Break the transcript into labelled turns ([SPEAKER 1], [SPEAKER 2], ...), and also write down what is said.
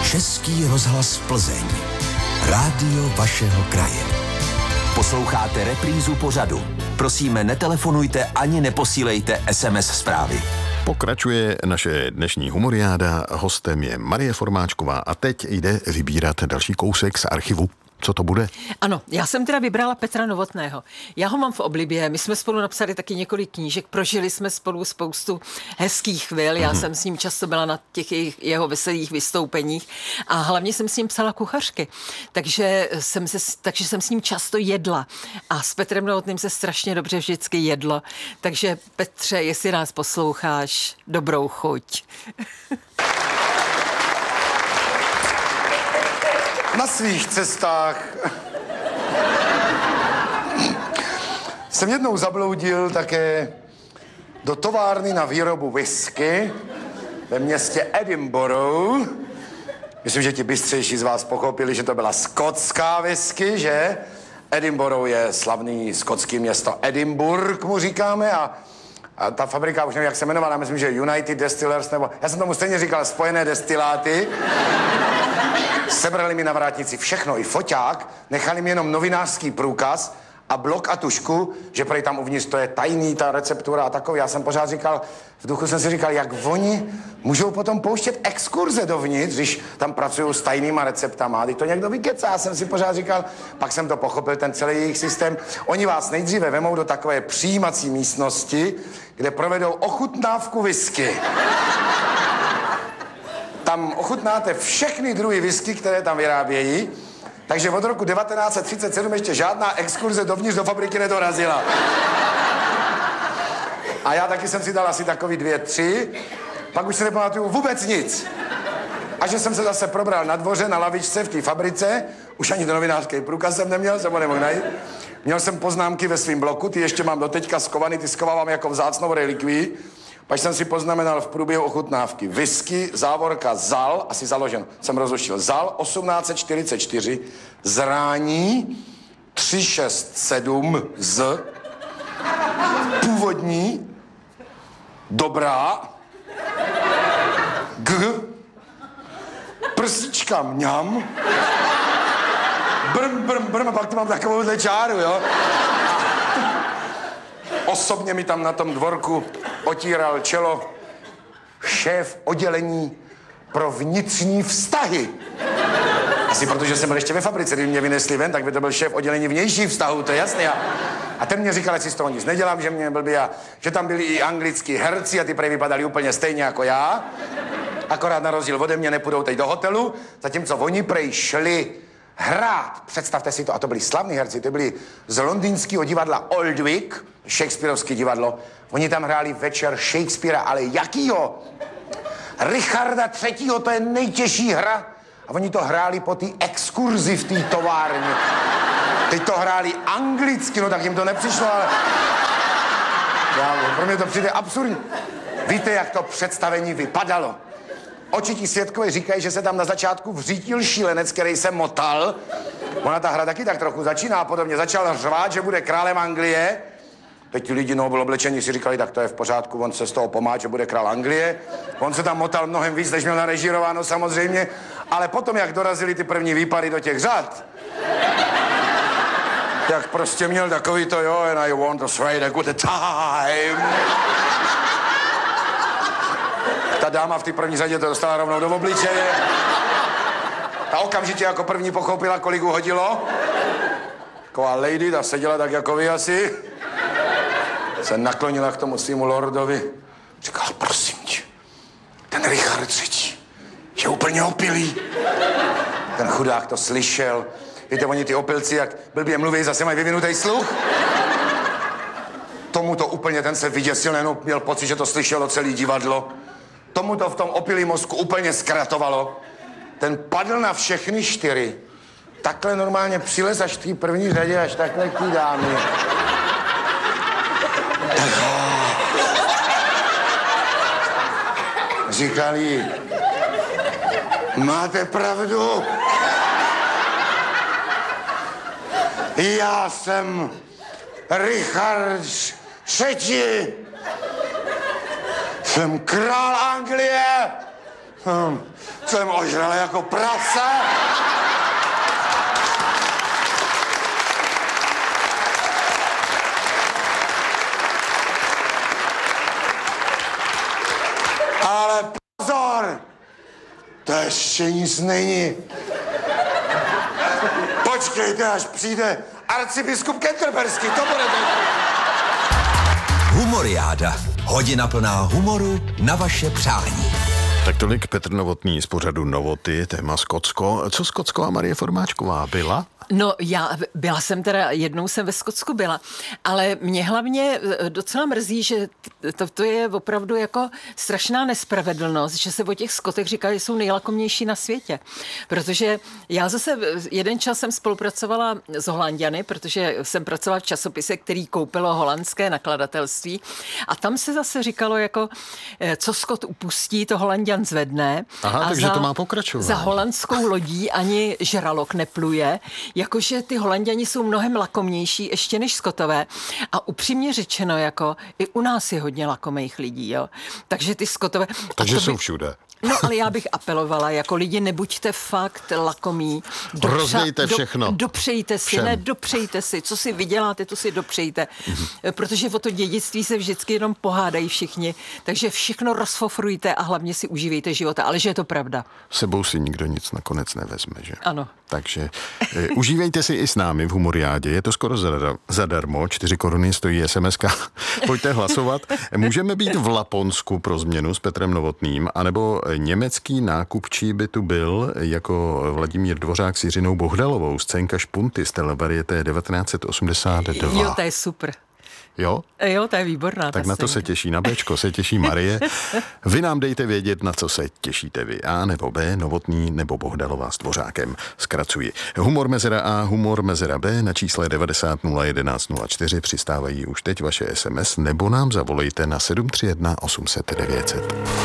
[SPEAKER 1] Český rozhlas Plzeň. Rádio vašeho kraje. Posloucháte reprízu pořadu. Prosíme, netelefonujte ani neposílejte SMS zprávy.
[SPEAKER 2] Pokračuje naše dnešní humoriáda. Hostem je Marie Formáčková a teď jde vybírat další kousek z archivu. Co to bude?
[SPEAKER 3] Ano, já jsem teda vybrala Petra Novotného. Já ho mám v oblibě, my jsme spolu napsali taky několik knížek, prožili jsme spolu spoustu hezkých chvil, já jsem s ním často byla na těch jeho veselých vystoupeních a hlavně jsem s ním psala kuchařky, takže jsem s ním často jedla a s Petrem Novotným se strašně dobře vždycky jedlo, takže Petře, jestli nás posloucháš, dobrou chuť.
[SPEAKER 4] Na svých cestách jsem jednou zabloudil také do továrny na výrobu whisky ve městě Edinburgh. Myslím, že ti bystřejší z vás pochopili, že to byla skotská whisky, že? Edinburgh je slavný skotský město Edinburgh, mu říkáme, a ta fabrika, už nevím, jak se jmenovala, myslím, že United Distillers, nebo já jsem tomu stejně říkal Spojené destiláty. Sebrali mi na vrátnici všechno, i foťák, nechali mi jenom novinářský průkaz a blok a tušku, že prej tam uvnitř to je tajný, ta receptura a takový. Já jsem pořád říkal, v duchu jsem si říkal, jak oni můžou potom pouštět exkurze dovnitř, když tam pracují s tajnýma receptama. Když to někdo vykecá, já jsem si pořád říkal, pak jsem to pochopil, ten celý jejich systém. Oni vás nejdříve vemou do takové přijímací místnosti, kde provedou ochutnávku whisky. Tam ochutnáte všechny druhy whisky, které tam vyrábějí, takže od roku 1937 ještě žádná exkurze dovnitř do fabriky nedorazila. A já taky jsem si dal asi takový 2, 3, pak už se nepamatuju vůbec nic. A že jsem se zase probral na dvoře, na lavičce v té fabrice, už ani do novinářský průkaz jsem neměl, jsem ho nemohl najít. Měl jsem poznámky ve svém bloku, ty ještě mám doteďka skovaný, ty skovávám jako vzácnou relikvii. Pak jsem si poznamenal v průběhu ochutnávky whisky, závorka ZAL, asi založen, jsem rozlišil, ZAL 1844, Zrání 367 z, původní, dobrá, G, prsíčka mňam, brm, a pak tu mám takovouhle čáru, jo. Osobně mi tam na tom dvorku otíral čelo šéf oddělení pro vnitřní vztahy. Asi protože jsem byl ještě ve fabrice, když mě vynesli ven, tak by to byl šéf oddělení vnějších vztahů, to je jasný. A ten mě říkal, že si z toho nic nedělám, že mě blbý a že tam byli i anglický herci a ty prej vypadali úplně stejně jako já. Akorát na rozdíl ode mě nepůjdou teď do hotelu, zatímco oni prej šli hrát. Představte si to, a to byli slavní herci, to byli z londýnského divadla Old Vic, Shakespeareovské divadlo. Oni tam hráli večer Shakespearea, ale jakýho? Richarda III., to je nejtěžší hra. A oni to hráli po té exkurzi v té továrně. Teď to hráli anglicky, no tak jim to nepřišlo, ale... Pro mě to přijde absurdní. Víte, jak to představení vypadalo? Očití svědkové říkají, že se tam na začátku vřítil šílenec, který se motal. Ona ta hra taky tak trochu začíná a podobně. Začal řvát, že bude králem Anglie. Teď ti lidi byl oblečení, si říkali, tak to je v pořádku, on se z toho pomáhá, že bude král Anglie. On se tam motal mnohem víc, než měl narežírováno samozřejmě. Ale potom, jak dorazili ty první výpady do těch řad, jak prostě měl takový to, jo, and I want to trade a good time. Ta dáma v té první řadě to dostala rovnou do obličeje. Ta okamžitě jako první pochopila, kolik uhodilo. Taková lady, ta seděla tak jako vy asi. Se naklonila k tomu svýmu lordovi. Říkala, prosím tě, ten Richard III. je úplně opilý. Ten chudák to slyšel. Víte, oni ty opilci, jak blbě mluví, zase mají vyvinutý sluch. Tomu to úplně, ten se vyděsil, jenom měl pocit, že to slyšelo celý divadlo. Tomu to v tom opilým mozku úplně zkratovalo. Ten padl na všechny 4. Takhle normálně přilez až v té první řadě, až takhle k té dámě. Říkali, máte pravdu. Já jsem Richard III. Jsem král Anglie. Jsem ožralý jako prase. Ale pozor! To ještě nic není. Počkejte, až přijde arcibiskup Canterburyský, to bude teď.
[SPEAKER 1] Humoriáda. Hodina plná humoru na vaše přání.
[SPEAKER 2] Tak tolik Petr Novotný z pořadu Novoty, téma Skotsko. Co Skotsko a Marie Formáčková byla?
[SPEAKER 3] No, byla jsem teda, jednou jsem ve Skotsku byla, ale mě hlavně docela mrzí, že to je opravdu jako strašná nespravedlnost, že se o těch Skotech říká, že jsou nejlakomnější na světě. Protože já zase jeden čas jsem spolupracovala s Holanďany, protože jsem pracovala v časopise, který koupilo holandské nakladatelství a tam se zase říkalo jako, co Skot upustí, to Holanďan zvedne.
[SPEAKER 2] Aha,
[SPEAKER 3] a
[SPEAKER 2] takže to má pokračovat.
[SPEAKER 3] Za holandskou lodí ani žralok nepluje. Jakože ty Holanďani jsou mnohem lakomnější ještě než Skotové. A upřímně řečeno, jako i u nás je hodně lakomých lidí, jo. Takže ty Skotové...
[SPEAKER 2] Takže jsou všude.
[SPEAKER 3] No, ale já bych apelovala, jako lidi, nebuďte fakt lakomí.
[SPEAKER 2] Rozdejte všechno.
[SPEAKER 3] Dopřejte si, dopřejte si. Co si vyděláte, to si dopřejte. Protože o to dědictví se vždycky jenom pohádají všichni. Takže všechno rozfofrujte a hlavně si užívejte života. Ale že je to pravda.
[SPEAKER 2] Sebou si nikdo nic nakonec nevezme, že?
[SPEAKER 3] Ano.
[SPEAKER 2] Takže užívejte si i s námi v Humoriádě. Je to skoro zadarmo. 4 koruny stojí SMS-ka. Pojďte hlasovat. Můžeme být v Laponsku pro změnu s Petrem Novotným, anebo německý nákupčí by tu byl jako Vladimír Dvořák s Jiřinou Bohdalovou, scénka Špunty z televarieté 1982.
[SPEAKER 3] Jo, to je super.
[SPEAKER 2] Jo?
[SPEAKER 3] Jo, to je výborná.
[SPEAKER 2] Tak na to se těší, na Bčko se těší Marie. Vy nám dejte vědět, na co se těšíte vy. A nebo B, Novotný nebo Bohdalová s Dvořákem. Zkracuji. Humor mezera A, humor mezera B na čísle 90 011 04 přistávají už teď vaše SMS nebo nám zavolejte na 731 800 900.